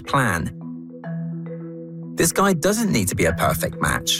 plan. This guy doesn't need to be a perfect match.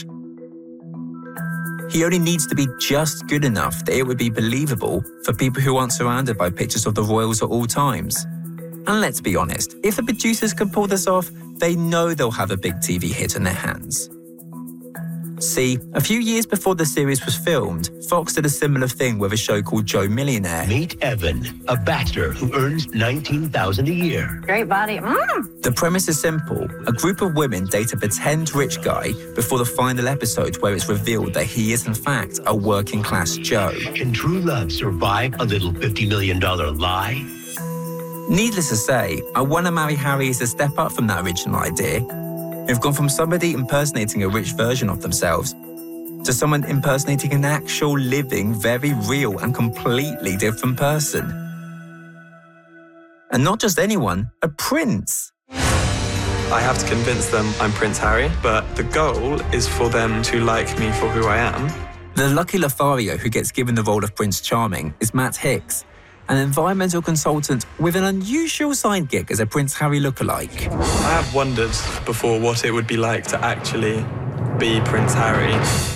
He only needs to be just good enough that it would be believable for people who aren't surrounded by pictures of the royals at all times. And let's be honest, if the producers can pull this off, they know they'll have a big TV hit on their hands. See, a few years before the series was filmed, Fox did a similar thing with a show called Joe Millionaire. Meet Evan, a bachelor who earns $19,000 a year. Great body. The premise is simple. A group of women date a pretend rich guy before the final episode where it's revealed that he is in fact a working class Joe. Can true love survive a little $50 million lie? Needless to say, I Wanna Marry Harry is a step up from that original idea. We've gone from somebody impersonating a rich version of themselves to someone impersonating an actual, living, very real and completely different person. And not just anyone, a prince. I have to convince them I'm Prince Harry, but the goal is for them to like me for who I am. The lucky Lothario who gets given the role of Prince Charming is Matt Hicks, an environmental consultant with an unusual side gig as a Prince Harry lookalike. I have wondered before what it would be like to actually be Prince Harry.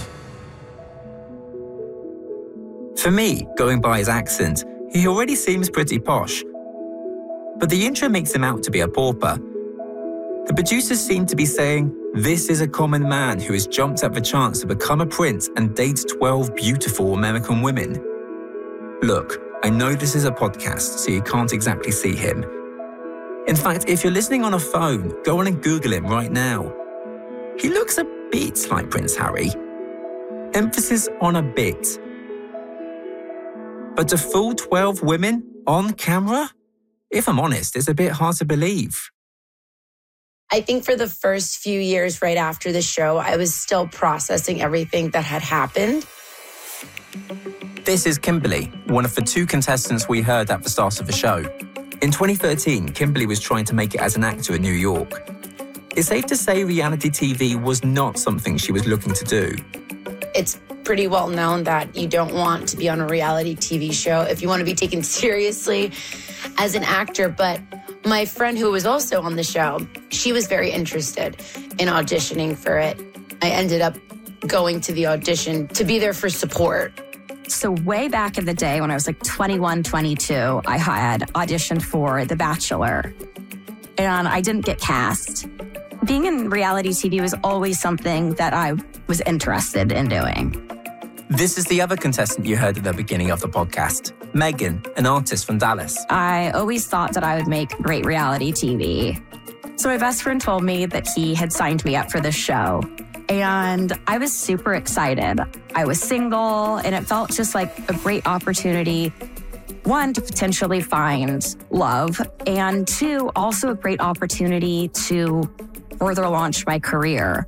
For me, going by his accent, he already seems pretty posh. But the intro makes him out to be a pauper. The producers seem to be saying, this is a common man who has jumped at the chance to become a prince and date 12 beautiful American women. Look, I know this is a podcast, so you can't exactly see him. In fact, if you're listening on a phone, go on and Google him right now. He looks a bit like Prince Harry. Emphasis on a bit. But a full 12 women on camera? If I'm honest, it's a bit hard to believe. I think for the first few years right after the show, I was still processing everything that had happened. This is Kimberly, one of the two contestants we heard at the start of the show. In 2013, Kimberly was trying to make it as an actor in New York. It's safe to say reality TV was not something she was looking to do. It's pretty well known that you don't want to be on a reality TV show if you want to be taken seriously as an actor. But my friend who was also on the show, she was very interested in auditioning for it. I ended up going to the audition to be there for support. So way back in the day when I was like 21, 22, I had auditioned for The Bachelor and I didn't get cast. Being in reality TV was always something that I was interested in doing. This is the other contestant you heard at the beginning of the podcast, Megan, an artist from Dallas. I always thought that I would make great reality TV. So my best friend told me that he had signed me up for this show. And I was super excited. I was single, and it felt just like a great opportunity, one, to potentially find love, and two, also a great opportunity to further launch my career.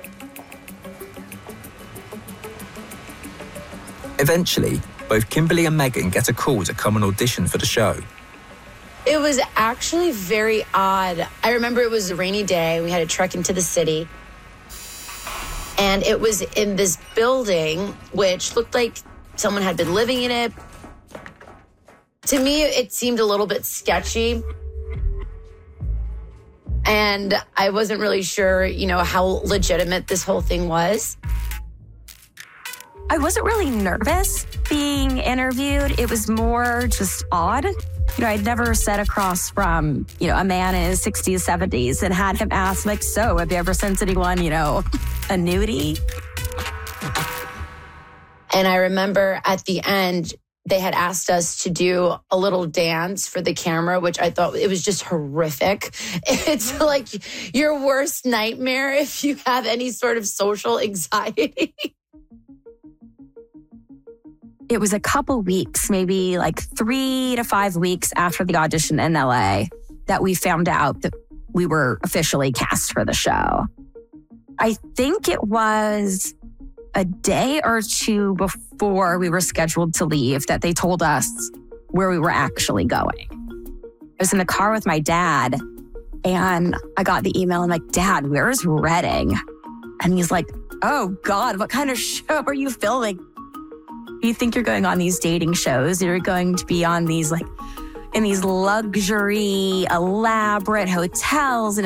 Eventually, both Kimberly and Megan get a call to come and audition for the show. It was actually very odd. I remember it was a rainy day. We had to trek into the city. And it was in this building, which looked like someone had been living in it. To me, it seemed a little bit sketchy. And I wasn't really sure, how legitimate this whole thing was. I wasn't really nervous being interviewed. It was more just odd. I'd never sat across from, a man in his 60s, 70s and had him ask, so have you ever sent anyone, a nudie? And I remember at the end, they had asked us to do a little dance for the camera, which I thought it was just horrific. It's like your worst nightmare if you have any sort of social anxiety. It was a couple weeks, maybe like 3 to 5 weeks after the audition in LA that we found out that we were officially cast for the show. I think it was a day or two before we were scheduled to leave that they told us where we were actually going. I was in the car with my dad and I got the email. I'm like, Dad, where's Reading? And he's like, oh God, what kind of show are you filming? You think you're going on these dating shows, you're going to be on these in these luxury, elaborate hotels and